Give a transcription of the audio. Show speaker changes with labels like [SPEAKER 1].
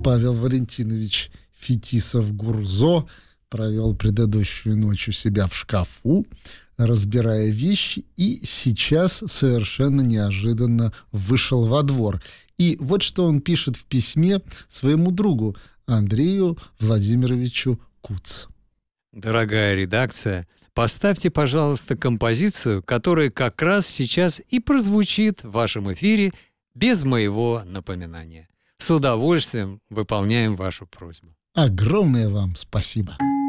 [SPEAKER 1] Павел Валентинович Фетисов-Гурзо провел предыдущую ночь у себя в шкафу, разбирая вещи, и сейчас совершенно неожиданно вышел во двор. И вот что он пишет в письме своему другу Андрею Владимировичу Куц.
[SPEAKER 2] Дорогая редакция, поставьте, пожалуйста, композицию, которая как раз сейчас и прозвучит в вашем эфире без моего напоминания. С удовольствием выполняем вашу просьбу.
[SPEAKER 1] Огромное вам спасибо.